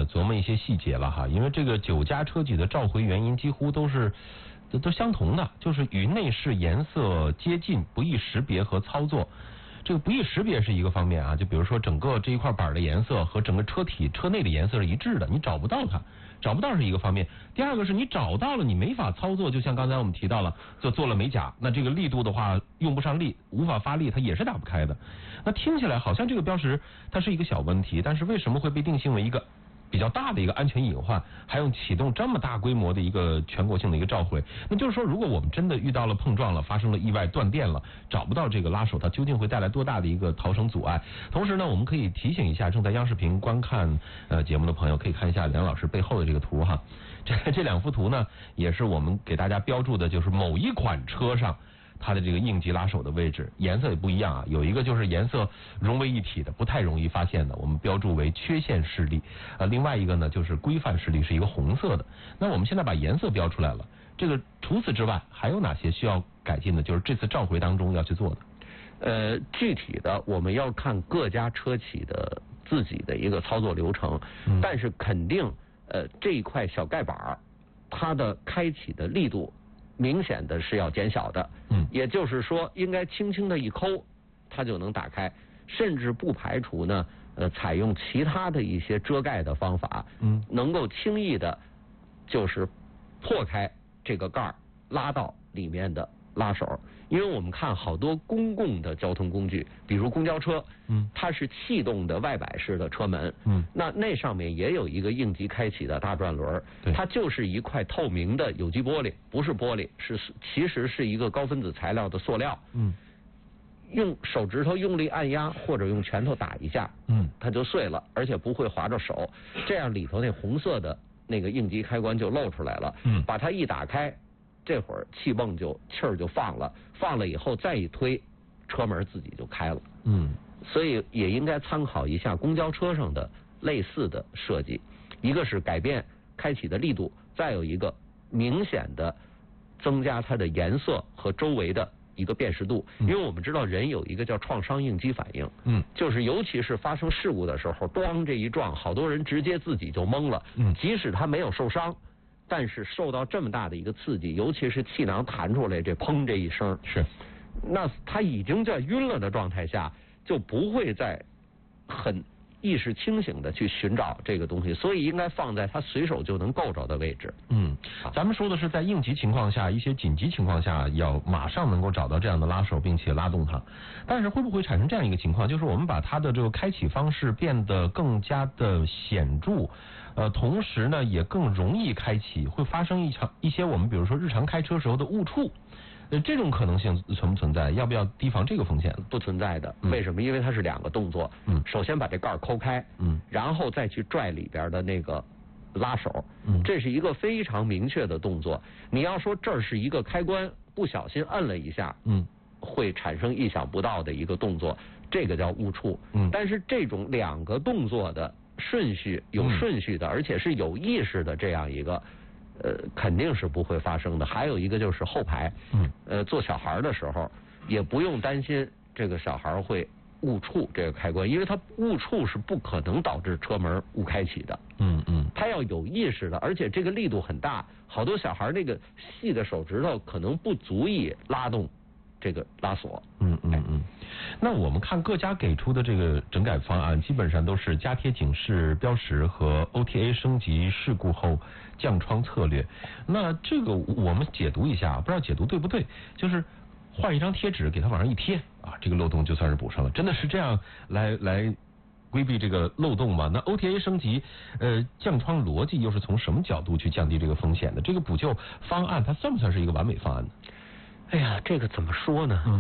琢磨一些细节了哈，因为这个9家车企的召回原因几乎都相同的，就是与内饰颜色接近，不易识别和操作。这个不易识别是一个方面啊，就比如说整个这一块板的颜色和整个车体车内的颜色是一致的，你找不到它，找不到是一个方面。第二个是你找到了，你没法操作，就像刚才我们提到了，就做了美甲，那这个力度的话用不上力，无法发力，它也是打不开的。那听起来好像这个标识它是一个小问题，但是为什么会被定性为一个比较大的一个安全隐患，还用启动这么大规模的一个全国性的一个召回？那就是说，如果我们真的遇到了碰撞了，发生了意外断电了，找不到这个拉手，它究竟会带来多大的一个逃生阻碍？同时呢，我们可以提醒一下正在央视频观看节目的朋友，可以看一下梁老师背后的这个图哈。这2幅图呢，也是我们给大家标注的，就是某一款车上它的这个应急拉手的位置，颜色也不一样啊。有一个就是颜色融为一体的，不太容易发现的，我们标注为缺陷视力。另外一个呢就是规范视力，是一个红色的。那我们现在把颜色标出来了，这个除此之外还有哪些需要改进的？就是这次召回当中要去做的。 具体的我们要看各家车企的自己的一个操作流程，但是肯定这一块小盖板它的开启的力度明显的是要减小的，也就是说应该轻轻的一抠它就能打开，甚至不排除呢采用其他的一些遮盖的方法，能够轻易的就是破开这个盖拉到里面的拉手。因为我们看好多公共的交通工具，比如公交车，它是气动的外摆式的车门，那上面也有一个应急开启的大转轮，它就是一块透明的有机玻璃，不是玻璃，其实是一个高分子材料的塑料，用手指头用力按压或者用拳头打一下，它就碎了，而且不会划着手，这样里头那红色的那个应急开关就露出来了，把它一打开，这会儿气泵气儿就放了以后再一推，车门自己就开了。所以也应该参考一下公交车上的类似的设计，一个是改变开启的力度，再有一个明显的增加它的颜色和周围的一个辨识度。因为我们知道人有一个叫创伤应激反应，就是尤其是发生事故的时候，咣这一撞，好多人直接自己就懵了，即使他没有受伤，但是受到这么大的一个刺激，尤其是气囊弹出来这砰这一声，那他已经在晕了的状态下，就不会再很意识清醒的去寻找这个东西，所以应该放在他随手就能够着的位置。 咱们说的是在应急情况下，一些紧急情况下要马上能够找到这样的拉手并且拉动它。但是会不会产生这样一个情况，就是我们把它的这个开启方式变得更加的显著，同时呢也更容易开启，会发生一些我们比如说日常开车时候的误触。这种可能性存不存在？要不要提防这个风险？ 不存在的。为什么？因为它是2个动作。首先把这盖抠开，然后再去拽里边的那个拉手，这是一个非常明确的动作。你要说这是一个开关，不小心摁了一下，会产生意想不到的一个动作，这个叫误触。但是这种2个动作的顺序有顺序的，而且是有意识的这样一个。肯定是不会发生的。还有一个就是后排，做小孩的时候也不用担心这个小孩会误触这个开关，因为它误触是不可能导致车门误开启的。他要有意识的，而且这个力度很大，好多小孩那个细的手指头可能不足以拉动这个拉锁。 那我们看各家给出的这个整改方案，基本上都是加贴警示标识和 OTA 升级事故后降窗策略。那这个我们解读一下，不知道解读对不对？就是换一张贴纸给它往上一贴啊，这个漏洞就算是补上了。真的是这样来规避这个漏洞吗？那 OTA 升级降窗逻辑又是从什么角度去降低这个风险的？这个补救方案它算不算是一个完美方案呢？ 哎呀，这个怎么说呢？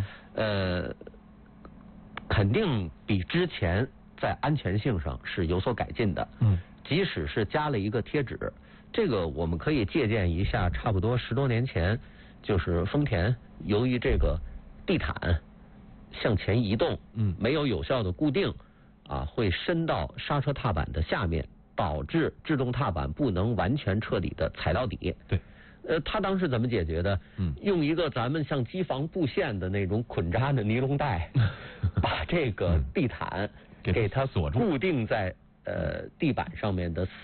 肯定比之前在安全性上是有所改进的。即使是加了一个贴纸，这个我们可以借鉴一下，差不多10多年前，就是丰田由于这个地毯向前移动，没有有效的固定啊，会伸到刹车踏板的下面，导致制动踏板不能完全彻底的踩到底。 对。 他当时怎么解决的？用一个咱们像机房布线的那种捆扎的尼龙带，把这个地毯给它锁住，固定在地板上面的